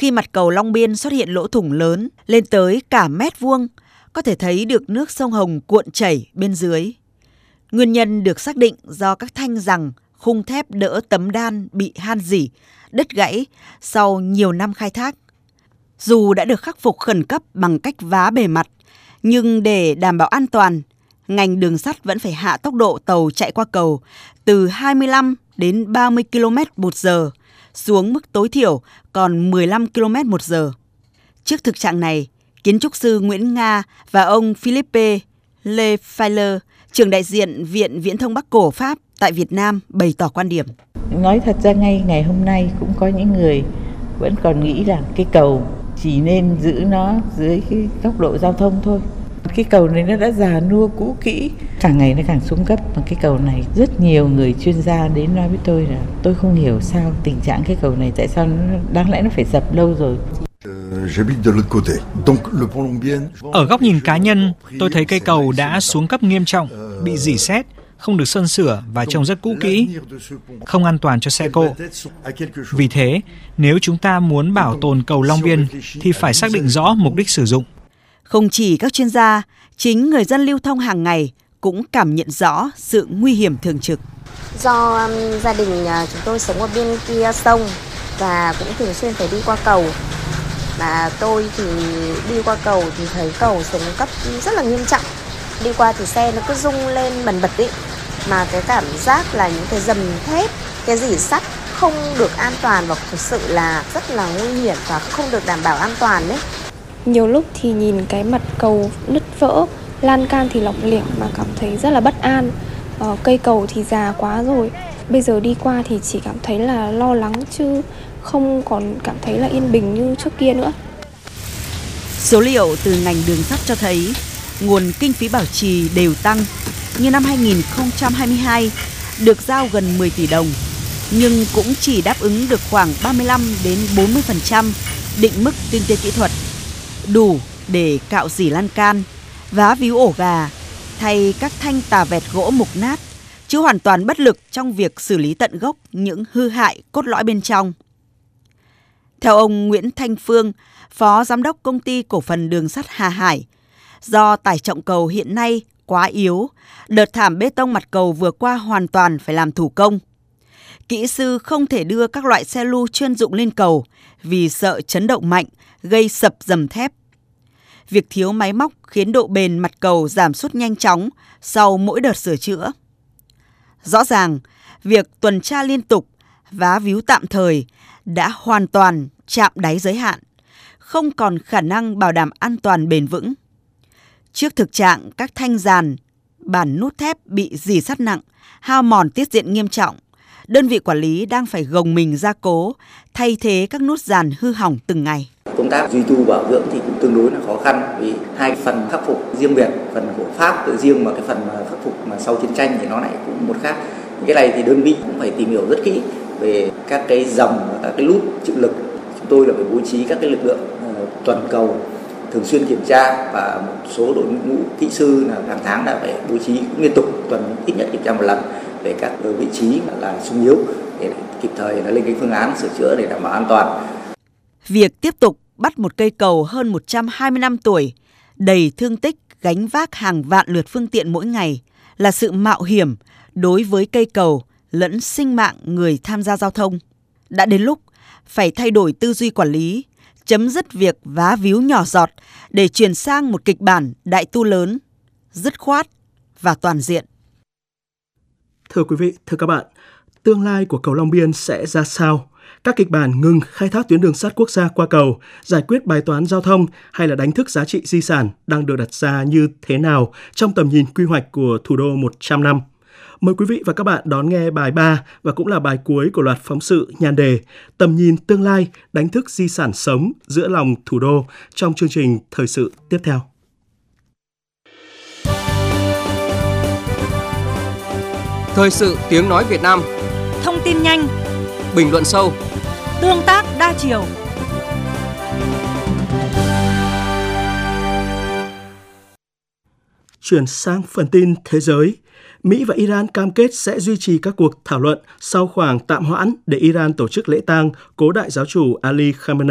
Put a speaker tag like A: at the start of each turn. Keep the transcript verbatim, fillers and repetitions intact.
A: Khi mặt cầu Long Biên xuất hiện lỗ thủng lớn lên tới cả mét vuông, có thể thấy được nước sông Hồng cuộn chảy bên dưới. Nguyên nhân được xác định do các thanh giằng, khung thép đỡ tấm đan bị han rỉ, đứt gãy sau nhiều năm khai thác. Dù đã được khắc phục khẩn cấp bằng cách vá bề mặt, nhưng để đảm bảo an toàn, ngành đường sắt vẫn phải hạ tốc độ tàu chạy qua cầu từ hai mươi lăm đến ba mươi ki lô mét một giờ xuống mức tối thiểu còn mười lăm ki lô mét một giờ. Trước thực trạng này, kiến trúc sư Nguyễn Nga và ông Philippe Lefayler, trưởng đại diện Viện Viễn thông Bắc Cổ Pháp tại Việt Nam bày tỏ quan điểm.
B: Nói thật ra ngay ngày hôm nay cũng có những người vẫn còn nghĩ rằng cái cầu chỉ nên giữ nó dưới cái góc độ giao thông thôi. Cái cầu này nó đã già nua cũ kỹ, càng ngày nó càng xuống cấp. Mà cái cầu này rất nhiều người chuyên gia đến nói với tôi là tôi không hiểu sao tình trạng cái cầu này, tại sao nó đáng lẽ nó phải dập lâu rồi.
C: Ở góc nhìn cá nhân, tôi thấy cây cầu đã xuống cấp nghiêm trọng, bị rỉ sét, không được sơn sửa và trông rất cũ kỹ, không an toàn cho xe cộ. Vì thế, nếu chúng ta muốn bảo tồn cầu Long Biên thì phải xác định rõ mục đích sử dụng.
A: Không chỉ các chuyên gia, chính người dân lưu thông hàng ngày cũng cảm nhận rõ sự nguy hiểm thường trực.
D: Do um, gia đình uh, chúng tôi sống ở bên kia sông và cũng thường xuyên phải đi qua cầu. Mà tôi thì đi qua cầu thì thấy cầu xuống cấp rất là nghiêm trọng. Đi qua thì xe nó cứ rung lên bần bật ý. Mà cái cảm giác là những cái dầm thép, cái rỉ sắt không được an toàn và thực sự là rất là nguy hiểm và không được đảm bảo an toàn đấy.
E: Nhiều lúc thì nhìn cái mặt cầu nứt vỡ, lan can thì lỏng lẻo mà cảm thấy rất là bất an. Ờ, cây cầu thì già quá rồi. Bây giờ đi qua thì chỉ cảm thấy là lo lắng chứ không còn cảm thấy là yên bình như trước kia nữa.
A: Số liệu từ ngành đường sắt cho thấy nguồn kinh phí bảo trì đều tăng. Như năm hai nghìn không trăm hai mươi hai được giao gần mười tỷ đồng, nhưng cũng chỉ đáp ứng được khoảng ba mươi lăm đến bốn mươi phần trăm định mức tiên tiến kỹ thuật, đủ để cạo rỉ lan can, vá víu ổ gà, thay các thanh tà vẹt gỗ mục nát, chứ hoàn toàn bất lực trong việc xử lý tận gốc những hư hại cốt lõi bên trong. Theo ông Nguyễn Thanh Phương, Phó Giám đốc Công ty Cổ phần Đường sắt Hà Hải, do tải trọng cầu hiện nay quá yếu, đợt thảm bê tông mặt cầu vừa qua hoàn toàn phải làm thủ công. Kỹ sư không thể đưa các loại xe lu chuyên dụng lên cầu vì sợ chấn động mạnh, gây sập dầm thép. Việc thiếu máy móc khiến độ bền mặt cầu giảm sút nhanh chóng sau mỗi đợt sửa chữa. Rõ ràng, việc tuần tra liên tục, vá víu tạm thời đã hoàn toàn chạm đáy giới hạn, không còn khả năng bảo đảm an toàn bền vững. Trước thực trạng các thanh giàn, bản nút thép bị rỉ sắt nặng, hao mòn tiết diện nghiêm trọng, đơn vị quản lý đang phải gồng mình gia cố, thay thế các nút giàn hư hỏng từng ngày.
F: Công tác duy tu bảo dưỡng thì cũng tương đối là khó khăn vì hai phần khắc phục riêng biệt, phần của Pháp tự riêng mà cái phần khắc phục mà sau chiến tranh thì nó lại cũng một khác. Cái này thì đơn vị cũng phải tìm hiểu rất kỹ về các cái dầm và các cái nút chịu lực. Chúng tôi là phải bố trí các cái lực lượng uh, tuần cầu thường xuyên kiểm tra và một số đội ngũ kỹ sư là hàng tháng đã phải bố trí liên tục tuần ít nhất kiểm tra một lần về các vị trí là xung yếu để kịp thời là lên cái phương án sửa chữa để đảm bảo an toàn.
A: Việc tiếp tục bắt một cây cầu hơn một trăm hai mươi năm tuổi, đầy thương tích, gánh vác hàng vạn lượt phương tiện mỗi ngày là sự mạo hiểm đối với cây cầu lẫn sinh mạng người tham gia giao thông. Đã đến lúc phải thay đổi tư duy quản lý, chấm dứt việc vá víu nhỏ giọt để chuyển sang một kịch bản đại tu lớn, dứt khoát và toàn diện.
G: Thưa quý vị, thưa các bạn, tương lai của cầu Long Biên sẽ ra sao? Các kịch bản ngừng khai thác tuyến đường sắt quốc gia qua cầu, giải quyết bài toán giao thông hay là đánh thức giá trị di sản đang được đặt ra như thế nào trong tầm nhìn quy hoạch của thủ đô một trăm năm? Mời quý vị và các bạn đón nghe bài ba và cũng là bài cuối của loạt phóng sự nhan đề Tầm nhìn tương lai, đánh thức di sản sống giữa lòng thủ đô trong chương trình thời sự tiếp theo.
H: Thời sự tiếng nói Việt Nam.
I: Thông tin nhanh,
H: bình luận sâu,
I: tương tác đa chiều.
G: Chuyển sang phần tin thế giới. Mỹ và Iran cam kết sẽ duy trì các cuộc thảo luận sau khoảng tạm hoãn để Iran tổ chức lễ tang cố đại giáo chủ Ali Khamenei.